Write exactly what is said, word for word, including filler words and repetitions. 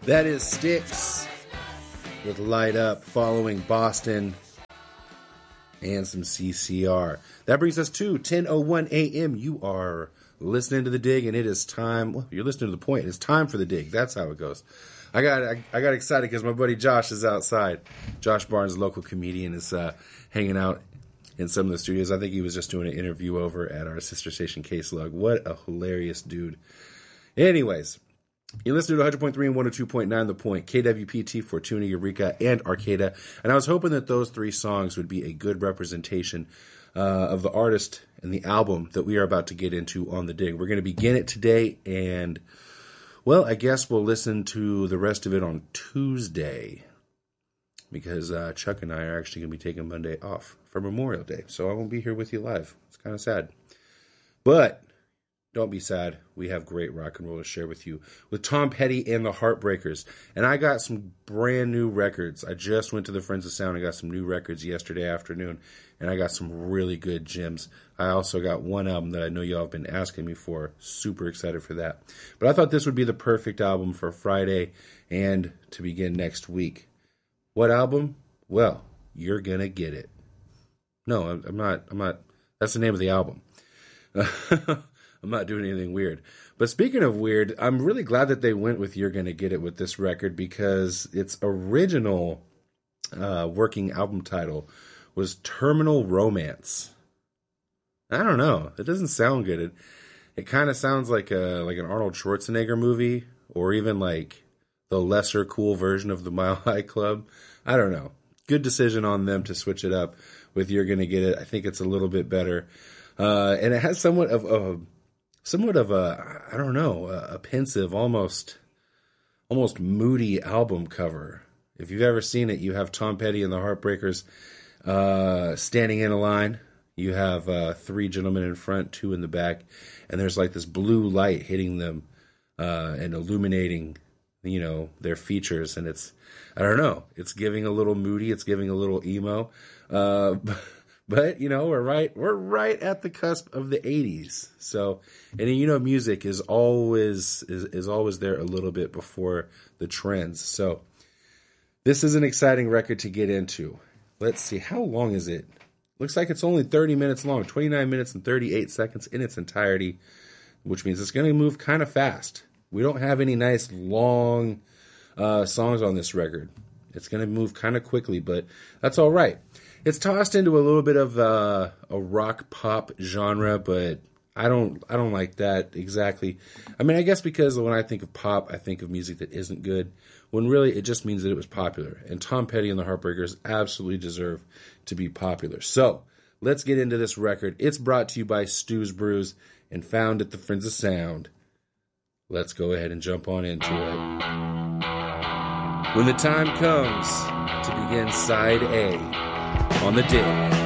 That is Styx with Light Up, following Boston and some C C R. That brings us to ten oh one a.m. You are listening to The Dig, and it is time. Well, you're listening to The Point. It's time for The Dig. That's how it goes. I got I, I got excited because my buddy Josh is outside. Josh Barnes, local comedian, is uh, hanging out in some of the studios. I think he was just doing an interview over at our sister station, K-Slug. What a hilarious dude. Anyways, you listen to one hundred point three and one oh two point nine The Point, K W P T, Fortuna, Eureka, and Arcata. And I was hoping that those three songs would be a good representation uh, of the artist and the album that we are about to get into on The Dig. We're going to begin it today, and, well, I guess we'll listen to the rest of it on Tuesday, because uh, Chuck and I are actually going to be taking Monday off for Memorial Day, so I won't be here with you live. It's kind of sad. But don't be sad. We have great rock and roll to share with you with Tom Petty and the Heartbreakers. And I got some brand new records. I just went to the Friends of Sound and got some new records yesterday afternoon, and I got some really good gems. I also got one album that I know y'all have been asking me for. Super excited for that. But I thought this would be the perfect album for Friday and to begin next week. What album? Well, you're gonna get it. No, I'm, I'm not. I'm not. That's the name of the album. I'm not doing anything weird. But speaking of weird, I'm really glad that they went with You're Gonna Get It with this record, because its original uh, working album title was Terminal Romance. I don't know. It doesn't sound good. It, it kind of sounds like a like an Arnold Schwarzenegger movie, or even like the lesser cool version of the Mile High Club. I don't know. Good decision on them to switch it up with You're Gonna Get It. I think it's a little bit better. Uh, and it has somewhat of a Somewhat of a, I don't know, a pensive, almost almost moody album cover. If you've ever seen it, you have Tom Petty and the Heartbreakers uh, standing in a line. You have uh, three gentlemen in front, two in the back, and there's like this blue light hitting them uh, and illuminating, you know, their features. And it's, I don't know, it's giving a little moody, it's giving a little emo. Uh, But, you know, we're right, we're right at the cusp of the eighties. So, and you know, music is always, is, is always there a little bit before the trends. So this is an exciting record to get into. Let's see, how long is it? Looks like it's only thirty minutes long, twenty-nine minutes and thirty-eight seconds in its entirety, which means it's going to move kind of fast. We don't have any nice long uh, songs on this record. It's going to move kind of quickly, but that's all right. It's tossed into a little bit of uh, a rock pop genre, but I don't I don't like that exactly. I mean, I guess because when I think of pop, I think of music that isn't good, when really it just means that it was popular. And Tom Petty and the Heartbreakers absolutely deserve to be popular. So let's get into this record. It's brought to you by Stu's Brews and found at the Friends of Sound. Let's go ahead and jump on into it. When the time comes to begin side A on The Dig.